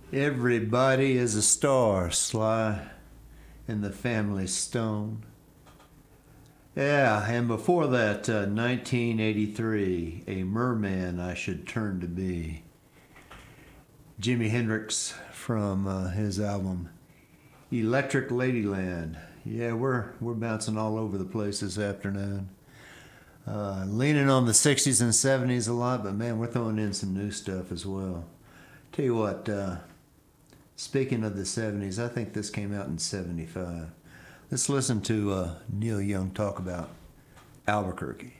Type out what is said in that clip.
Everybody is a star, Sly, in the Family Stone. Yeah, and before that, 1983, A Merman I Should Turn to Be. Jimi Hendrix from his album Electric Ladyland. Yeah, we're bouncing all over the place this afternoon. Leaning on the 60s and 70s a lot, but man, we're throwing in some new stuff as well. Tell you what, speaking of the 70s, I think this came out in 75. Let's listen to Neil Young talk about Albuquerque.